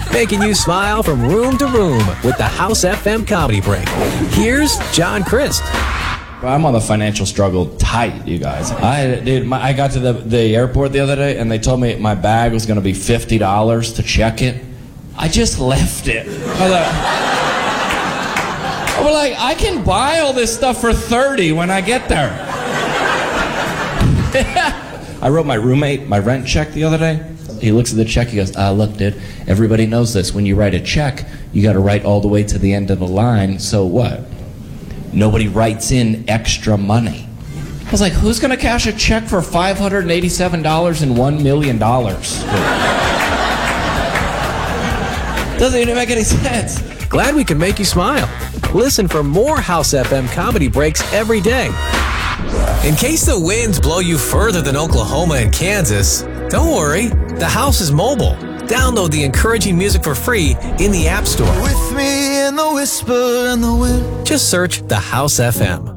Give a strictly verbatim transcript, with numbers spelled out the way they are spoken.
making you smile from room to room with the House F M Comedy Break. Here's John Crist. I'm on the financial struggle tight, you guys. I dude, my, I got to the, the airport the other day, and they told me my bag was going to be fifty dollars to check it. I just left it. I was like, I was like, I can buy all this stuff for thirty when I get there. I wrote my roommate my rent check the other day. He looks at the check, he goes, ah, look, dude, everybody knows this. When you write a check, you got to write all the way to the end of the line. So what? Nobody writes in extra money. I was like, who's going to cash a check for five hundred eighty-seven dollars and one million dollars? Doesn't even make any sense. Glad we can make you smile. Listen for more House F M Comedy Breaks every day. In case the winds blow you further than Oklahoma and Kansas, don't worry, the House is mobile. Download the encouraging music for free in the App Store. With me in the whisper and the wind. Just search the House F M.